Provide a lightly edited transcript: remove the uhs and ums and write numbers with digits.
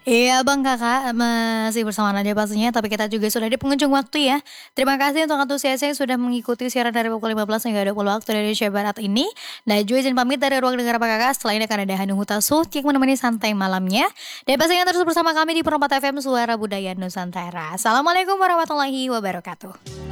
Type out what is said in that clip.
Iya Bang Kakak, masih bersama Nadia pastinya, tapi kita juga sudah di penghujung waktu ya. Terima kasih untuk antusiasnya yang sudah mengikuti siaran dari pukul 15 hingga 20 waktu dari Indonesia Barat ini. Dan juga izin pamit dari ruang dengar apa kakak, setelah ini akan ada Hanung Hutasut yang menemani santai malamnya. Dan pastinya terus bersama kami di Perempat FM Suara Budaya Nusantara. Assalamualaikum warahmatullahi wabarakatuh.